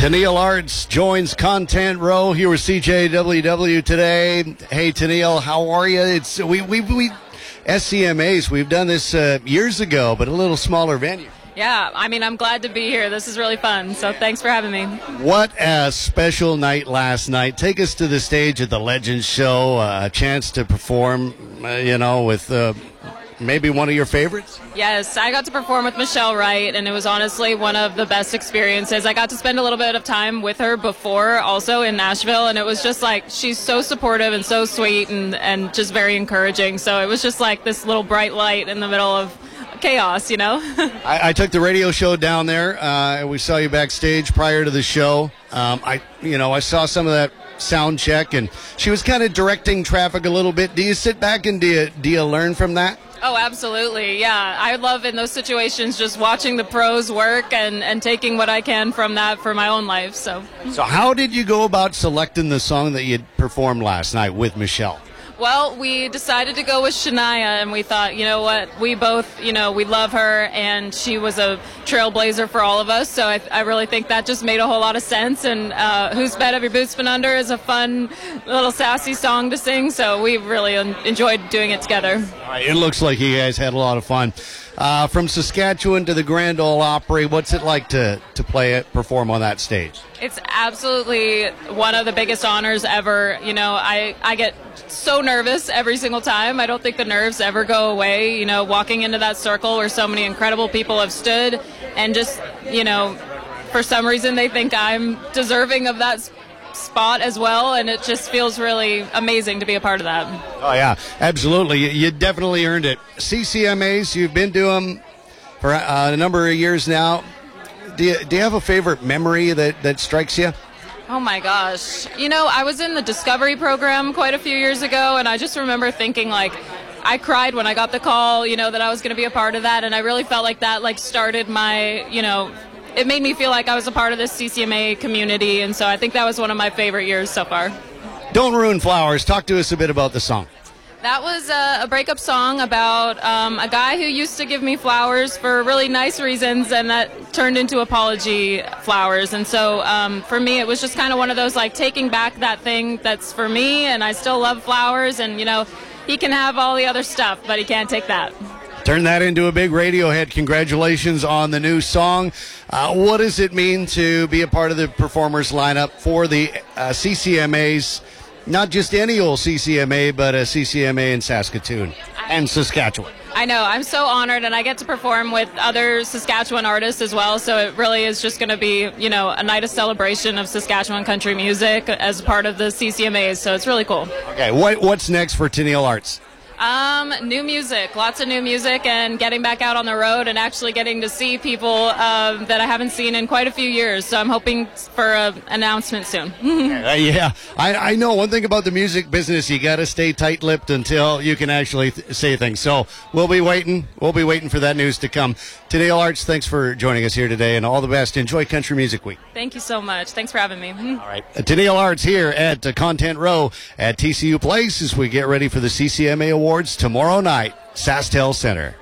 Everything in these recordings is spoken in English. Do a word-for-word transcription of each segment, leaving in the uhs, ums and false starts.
Tennille Arts joins Content Row here with C J W W today. Hey, Tennille, how are you? It's we we we S C M As. We've done this uh, years ago, but a little smaller venue. Yeah, I mean, I'm glad to be here. This is really fun, so thanks for having me. What a special night last night. Take us to the stage at the Legends Show, uh, a chance to perform, uh, you know, with uh, maybe one of your favorites? Yes, I got to perform with Michelle Wright, and it was honestly one of the best experiences. I got to spend a little bit of time with her before, also in Nashville, and it was just like, she's so supportive and so sweet and, and just very encouraging. So it was just like this little bright light in the middle of chaos, you know. I, I took the radio show down there, uh, and we saw you backstage prior to the show. Um, I, you know, I saw some of that sound check, and she was kind of directing traffic a little bit. Do you sit back and do you, do you learn from that? Oh, absolutely. Yeah. I love in those situations just watching the pros work and, and taking what I can from that for my own life. So, so how did you go about selecting the song that you performed last night with Michelle? Well, we decided to go with Shania, and we thought, you know what, we both, you know, we love her, and she was a trailblazer for all of us, so I, I really think that just made a whole lot of sense, and uh, Whose Bed Have Your Boots Been Under is a fun little sassy song to sing, so we really un- enjoyed doing it together. All right, it looks like you guys had a lot of fun. Uh, from Saskatchewan to the Grand Ole Opry, what's it like to, to play it, perform on that stage? It's absolutely one of the biggest honors ever. You know, I, I get so nervous every single time. I don't think the nerves ever go away. You know, walking into that circle where so many incredible people have stood, and just, you know, for some reason they think I'm deserving of that spot as well, and it just feels really amazing to be a part of that. Oh, yeah, absolutely. You, you definitely earned it. C C M As, you've been to them for uh, a number of years now. Do you, do you have a favorite memory that, that strikes you? Oh, my gosh. You know, I was in the Discovery program quite a few years ago, and I just remember thinking, like, I cried when I got the call, you know, that I was going to be a part of that, and I really felt like that, like, started my, you know, it made me feel like I was a part of this C C M A community, and so I think that was one of my favorite years so far. Don't Ruin Flowers. Talk to us a bit about the song. That was a, a breakup song about um, a guy who used to give me flowers for really nice reasons, and that turned into apology flowers. And so um, for me, it was just kind of one of those, like, taking back that thing that's for me, and I still love flowers, and, you know, he can have all the other stuff, but he can't take that. Turn that into a big radio hit. Congratulations on the new song. Uh, what does it mean to be a part of the performers lineup for the uh, C C M As? Not just any old C C M A, but a C C M A in Saskatoon and Saskatchewan. I know. I'm so honored, and I get to perform with other Saskatchewan artists as well, so it really is just going to be, you know, a night of celebration of Saskatchewan country music as part of the C C M As, so it's really cool. Okay, what, what's next for Tennille Arts? Um, new music, lots of new music, and getting back out on the road and actually getting to see people um, that I haven't seen in quite a few years. So I'm hoping for an announcement soon. uh, yeah, I, I know one thing about the music business: you got to stay tight-lipped until you can actually th- say things. So we'll be waiting. We'll be waiting for that news to come. Tennille Arts, thanks for joining us here today, and all the best. Enjoy Country Music Week. Thank you so much. Thanks for having me. All right, uh, Tennille Arts here at uh, Content Row at T C U Place as we get ready for the C C M A Awards. Awards tomorrow night, SaskTel Center.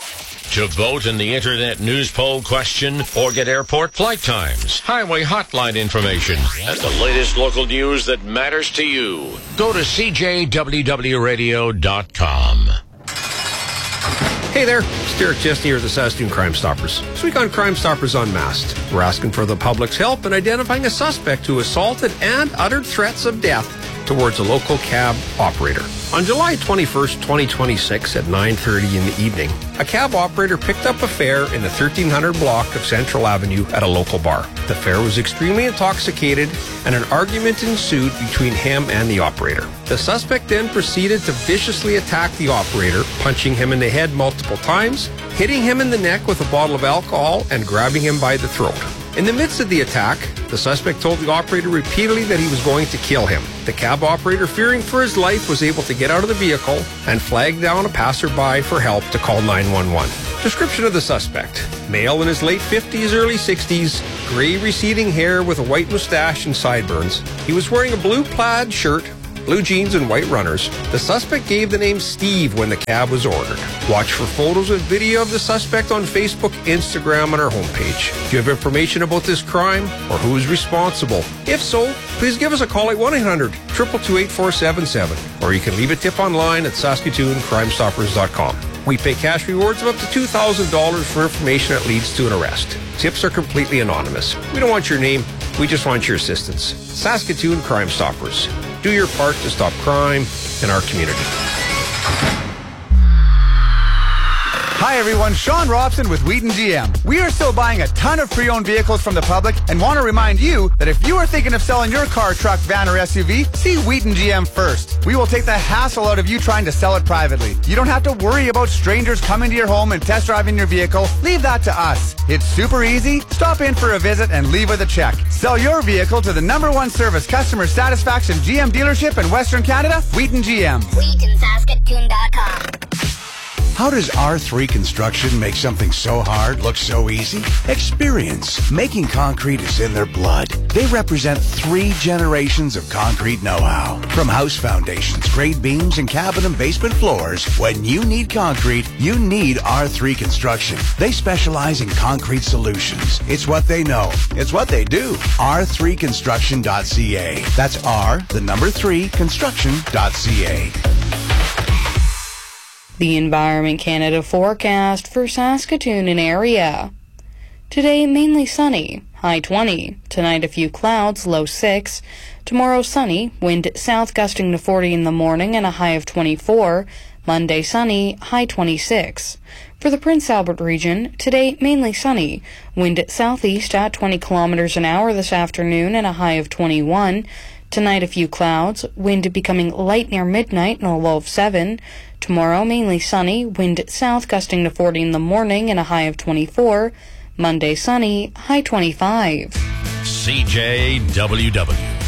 To vote in the Internet News Poll question or get airport flight times, highway hotline information, and the latest local news that matters to you, go to C J W W radio dot com. Hey there, it's Derek Chesney here at the Saskatoon Crime Stoppers. This week on Crime Stoppers Unmasked, we're asking for the public's help in identifying a suspect who assaulted and uttered threats of death towards a local cab operator. On July twenty-first, twenty twenty-six at nine thirty in the evening, a cab operator picked up a fare in the thirteen hundred block of Central Avenue at a local bar. The fare was extremely intoxicated and an argument ensued between him and the operator. The suspect then proceeded to viciously attack the operator, punching him in the head multiple times, hitting him in the neck with a bottle of alcohol, and grabbing him by the throat. In the midst of the attack, the suspect told the operator repeatedly that he was going to kill him. The cab operator, fearing for his life, was able to get out of the vehicle and flag down a passerby for help to call nine one one. Description of the suspect: male in his late fifties, early sixties, gray receding hair with a white mustache and sideburns. He was wearing a blue plaid shirt, blue jeans and white runners. The suspect gave the name Steve when the cab was ordered. Watch for photos and video of the suspect on Facebook, Instagram, and our homepage. Do you have information about this crime or who is responsible? If so, please give us a call at one eight hundred, two two two, eight four seven seven, or you can leave a tip online at Saskatoon Crime Stoppers dot com. We pay cash rewards of up to two thousand dollars for information that leads to an arrest. Tips are completely anonymous. We don't want your name, we just want your assistance. Saskatoon Crime Stoppers. Do your part to stop crime in our community. Hi everyone, Sean Robson with Wheaton G M. We are still buying a ton of pre-owned vehicles from the public and want to remind you that if you are thinking of selling your car, truck, van, or S U V, see Wheaton G M first. We will take the hassle out of you trying to sell it privately. You don't have to worry about strangers coming to your home and test driving your vehicle. Leave that to us. It's super easy. Stop in for a visit and leave with a check. Sell your vehicle to the number one service customer satisfaction G M dealership in Western Canada, Wheaton G M. Wheaton Saskatoon dot com. How does R three Construction make something so hard look so easy? Experience. Making concrete is in their blood. They represent three generations of concrete know-how. From house foundations, grade beams, and cabin and basement floors, when you need concrete, you need R three Construction. They specialize in concrete solutions. It's what they know. It's what they do. R three construction dot c a. That's R, the number three, construction dot c a. The Environment Canada forecast for Saskatoon and area. Today, mainly sunny, high twenty. Tonight, a few clouds, low six. Tomorrow, sunny, wind south gusting to forty in the morning and a high of twenty-four. Monday, sunny, high twenty-six. For the Prince Albert region, today, mainly sunny. Wind southeast at twenty kilometers an hour this afternoon and a high of twenty-one. Tonight, a few clouds, wind becoming light near midnight and a low of seven. Tomorrow, mainly sunny, wind south gusting to forty in the morning and a high of twenty-four. Monday, sunny, high twenty-five. C J W W.